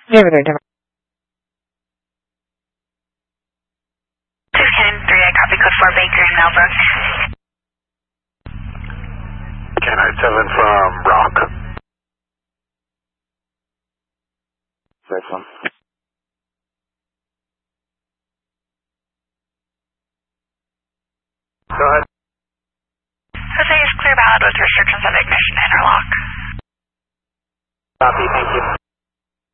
David or Denver. 210-3, I copy code 4 Baker in Melbrook. Canine 7 from Rock. Next one. Go ahead. Jose is clear valid with restrictions of ignition interlock. Copy, thank you.